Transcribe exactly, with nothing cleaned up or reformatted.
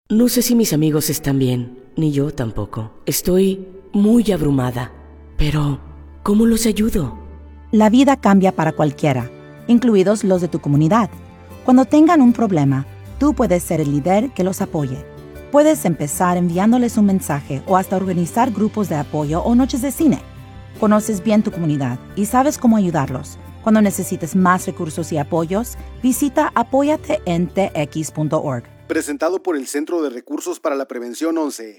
No sé si mis amigos están bien, ni yo tampoco. Estoy muy abrumada. Pero, ¿cómo los ayudo? La vida cambia para cualquiera, incluidos los de tu comunidad. Cuando tengan un problema, tú puedes ser el líder que los apoye. Puedes empezar enviándoles un mensaje o hasta organizar grupos de apoyo o noches de cine. Conoces bien tu comunidad y sabes cómo ayudarlos. Cuando necesites más recursos y apoyos, visita apóyate en t x punto org. Presentado por el Centro de Recursos para la Prevención once.